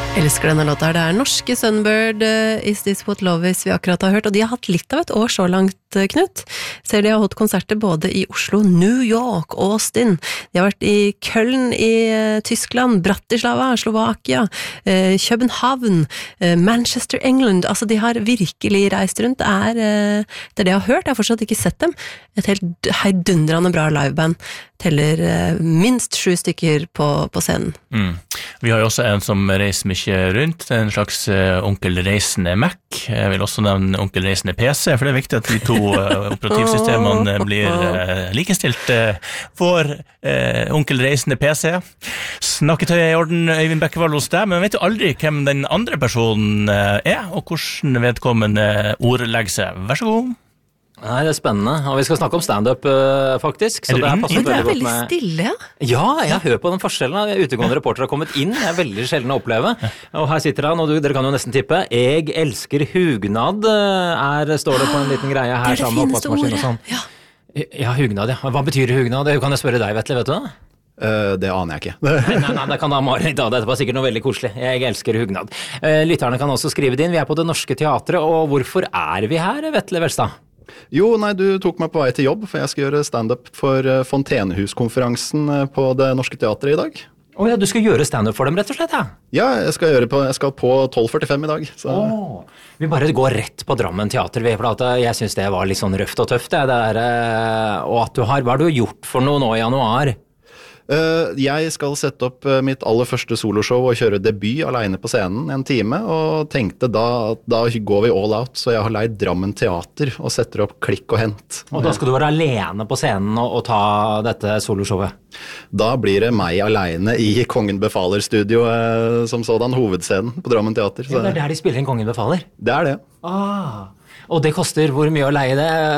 Elsker denne låta her. Det norske Sunbird, Is This What Love Is vi akkurat har hørt, og de har hatt litt av et år så langt, Knut. Ser de har holdt konserter både i Oslo, New York, Austin. De har vært i Köln i Tyskland, Bratislava, Slovakia, København, Manchester, England. Altså, de har virkelig reist rundt. Det det jeg har hørt, jeg har fortsatt ikke sett dem. Et helt heidundrende bra liveband. Teller minst 7 stykker på scenen. Vi har jo også en som reiser mye rundt, en slags onkel reisende Mac. Jeg vil også nevne onkel reisende PC, for det er viktig at de to operativsystemene blir likestilt. Vår onkel reisende PC. Snakketøy i orden, Øyvind Bekkevold hos deg, men vet jo aldri hvem den andre personen og hvordan vedkommende ordlegger seg. Vær så god. Nei, det spennende, og vi skal snakke om stand-up faktisk. Så Men det veldig stille, ja. Ja, jeg hører på den forskjellen. Utegående reporter har kommet inn, det veldig sjelden å oppleve. Og her sitter han, og dere kan jo nesten tippe. Jeg elsker hugnad, står det på en liten greie her. Det sammen med fineste ordet, sånn. Ja, hugnad, ja. Hva betyr hugnad? Det kan jeg spørre deg, Vetle, vet du det? Det aner jeg ikke. Nei, det kan da Marit ta. Det var sikkert noe veldig koselig. Jeg elsker hugnad. Lytterne kan også skrive det inn. Vi på Det Norske Teatret, og hvorfor vi her, Vetle Velstad? Jo, nei, du tok meg på vei til jobb, for jeg skal gjøre stand-up for Fontenehuskonferansen på Det Norske Teatret i dag. Ja, du skal gjøre stand-up for dem, rett og slett, ja? Ja, jeg skal på 12:45 i dag. Så. Vi bare går rett på Drammen Teater, jeg synes det var litt sånn røft og tøft, og at hva har du gjort for noe nå i januar? Jeg skal sette opp mitt aller første soloshow og kjøre debut alene på scenen en time, og tenkte da går vi all out, så jeg har leid Drammen Teater og setter opp Klikk og Hent. Og da skal du være alene på scenen og ta dette soloshowet? Da blir det meg alene i Kongen Befaler-studio som sådan, hovedscenen på Drammen Teater. Ja, det der de spiller inn Kongen Befaler? Det det. Og det koster hvor mye å leie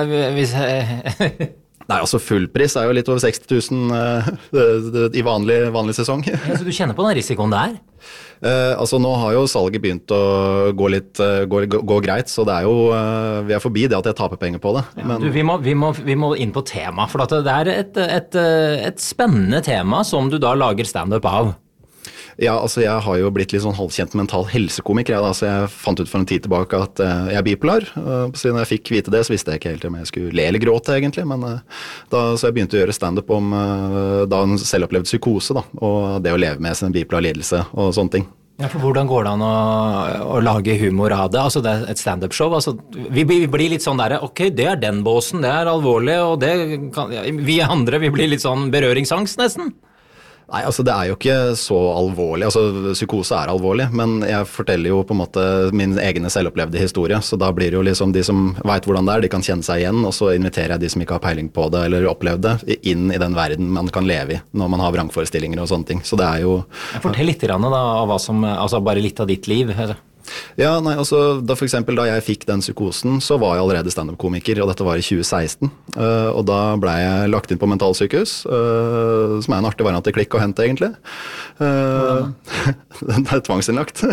det? Nei, altså fullpris jo litt over 60 000 i vanlig sesong. Ja, så du kjenner på den risikoen der? Altså nå har jo salget begynt å gå greit, så det jo, vi forbi det at jeg taper penger på det. Ja, men... vi må inn på tema, for at det et spennende tema som du da lager stand-up av. Ja, altså jeg har jo blitt litt sånn halvkjent mental helsekomiker, så jeg fant ut for en tid tilbake at jeg bipolar. Siden jeg fikk vite det, så visste jeg ikke helt om jeg skulle le eller gråte egentlig, men så jeg begynte å gjøre stand-up om en selvopplevd psykose, og det å leve med sin bipolar lidelse og sånne ting. Ja, for hvordan går det an å lage humor av det? Altså det et stand-up-show, altså vi blir litt sånn der, ok, det den båsen, det alvorlig, og vi andre, vi blir litt sånn berøringsangst nesten. Nei, altså det jo ikke så alvorlig, altså psykose alvorlig, men jeg forteller jo på en måte min egen selvopplevde historie, så da blir det jo liksom de som vet hvordan det de kan kjenne seg igjen, og så inviterer jeg de som ikke har peiling på det eller opplevd det, inn i den verden man kan leve i når man har vrangforestillinger og sånne ting, så det jo... Fortell litt da, av hva som, altså bare litt av ditt liv. Ja, nei, altså for eksempel da jeg fikk den psykosen, så var jeg allerede stand-up-komiker, og dette var i 2016, og da ble jeg lagt inn på mentalsykehus, som en artig variant til Klikk og Hent egentlig. Det tvangsinnlagt.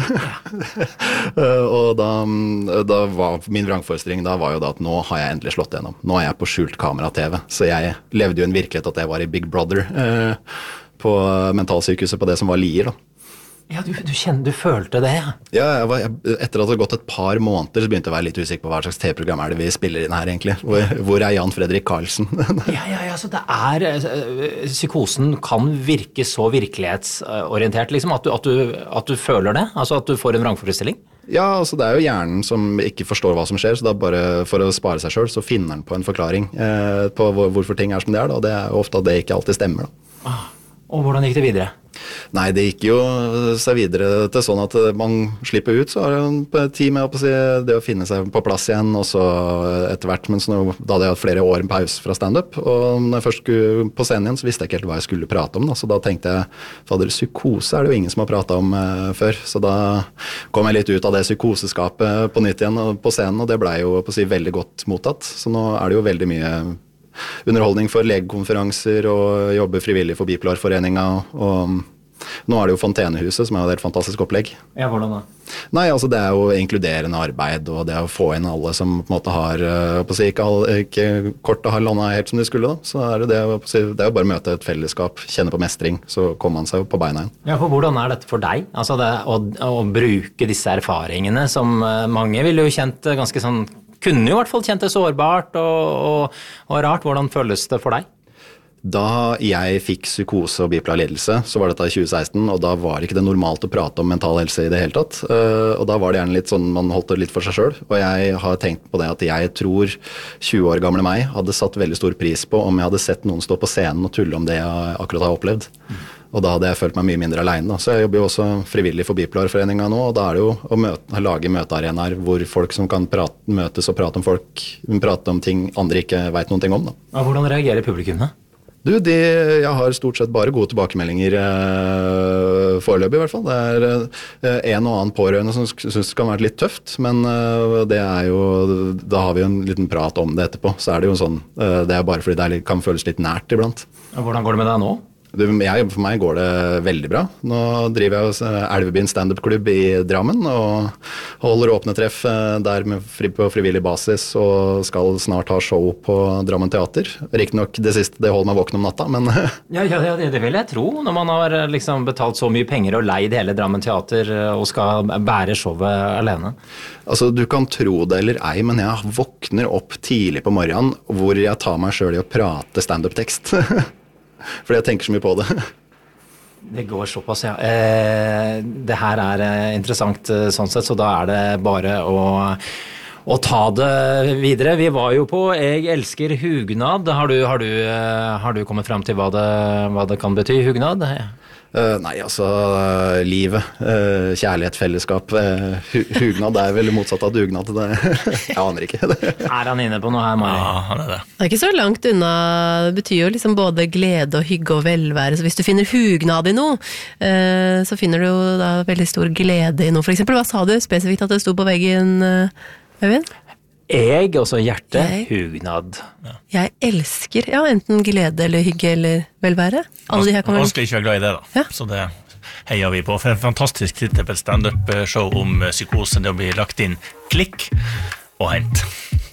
Og da var min vrangforestilling var jo da at nå har jeg endelig slått gjennom. Nå jeg på skjult kamera-TV, så jeg levde jo en virkelighet at jeg var i Big Brother på mentalsykehuset på det som var Lier da. Ja, du følte det, ja? Ja, etter at det hadde gått et par måneder, så begynte jeg å være litt usikker på hva slags TV-program det vi spiller inn her egentlig. Hvor Jan Fredrik Karlsen? Ja, så det psykosen kan virke så virkelighetsorientert, liksom, at du føler det? Altså at du får en vrangforestilling? Ja, altså det jo hjernen som ikke forstår hva som skjer, så da bare for å spare seg selv, så finner den på en forklaring på hvorfor ting som det da, og det jo ofte at det ikke alltid stemmer da. Og hvordan gikk det videre? Nei, det gikk jo seg videre til sånn at man slipper ut, så har det en tid med det å finne seg på plass igjen, og så etter hvert, men da hadde jeg hatt flere år en pause fra stand-up, og når jeg først skulle på scenen igjen, så visste jeg ikke helt hva jeg skulle prate om, så da tenkte jeg, fader, psykose det jo ingen som har pratet om før, så da kom jeg litt ut av det psykoseskapet på nytt igjen på scenen, og det ble jo på å si veldig godt mottatt, så nå det jo veldig mye underholdning for legekonferanser og jobbe frivillig for Bipolarforeningen, og nå det jo Fontenehuset som et helt fantastisk opplegg. Ja, hvordan da? Nei, altså det er jo inkluderende arbeid, og det å få inn alle som på en måte har, ikke kortet har landet helt som de skulle da, så er det det å bare møte et fellesskap, kjenne på mestring, så kommer man seg jo på beina igjen. Ja, for hvordan er dette for deg? Altså det å bruke disse erfaringene som mange ville jo kjent ganske sånn, kunne jo i hvert fall kjent det sårbart og rart, hvordan føles det for deg? Da jeg fikk psykose og bipolar lidelse, så var dette i 2016, og da var ikke det normalt å prate om mental helse i det hele tatt. Og da var det gjerne litt sånn, man holdt det litt for seg selv. Og jeg har tenkt på det at jeg tror 20 år gamle meg hadde satt veldig stor pris på om jeg hadde sett noen stå på scenen og tulle om det jeg akkurat har opplevd. Og da hadde jeg følt meg mye mindre alene. Så jeg jobber jo også frivillig for Bipolarforeningen nå, og da er det jo å lage møtearenaer hvor folk som kan møtes og prate om ting andre ikke vet noen ting om. Da. Ja, hvordan reagerer publikummet? Jeg har stort sett bare gode tilbakemeldinger foreløpig i hvert fall. Det er en og annen pårørende som synes det kan være litt tøft, men det er jo, da har vi jo en liten prat om det etterpå. Så er det jo sånn, det er bare fordi det kan føles litt nært iblant. Hvordan går det med deg nå? For meg går det veldig bra. Nå driver jeg Elvebyen stand-up-klubb i Drammen og holder åpne treff der på frivillig basis og skal snart ha show på Drammen Teater. Riktignok det siste, det holder meg våken om natta, men... Ja, det vil jeg tro, når man har liksom betalt så mye penger og leid hele Drammen Teater og skal bære showet alene. Altså, du kan tro det eller ei, men jeg våkner opp tidlig på morgenen hvor jeg tar meg selv i å prate stand-up-tekst. Fordi jeg tenker så mye på det. Det går såpass, ja. Det her er interessant sånn sett, så da er det bare å ta det videre. Vi var jo på Jeg elsker hugnad. Har du kommet frem til hva det kan bety, hugnad? Nei, altså livet, kjærlighet, fellesskap, hugnad er vel motsatt av dugnad. Jeg aner ikke. Er han inne på noe her, Mari? Ja, han er det. Det er ikke så langt unna, det betyr jo liksom både glede og hygge og velvære, så hvis du finner hugnad i noe, så finner du jo da veldig stor glede i noe. For eksempel, hva sa du spesifikt at det sto på veggen, Øyvind? Jeg, også hjerte, hugnad. Ja. Jeg elsker, ja, enten glede eller hygge eller velvære. Alle de her kan Vanskelig ikke være glad i det da, ja. Så det heier vi på. For en fantastisk titel på et stand-up-show om psykose, det å bli lagt inn klikk og hent.